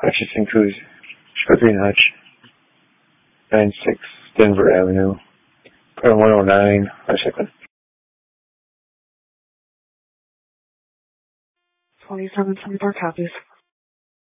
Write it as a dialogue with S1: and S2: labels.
S1: Hutchinson Cruz, Green Hutch, 96 Denver Avenue, car 109, Hutchinson.
S2: 2774 copies.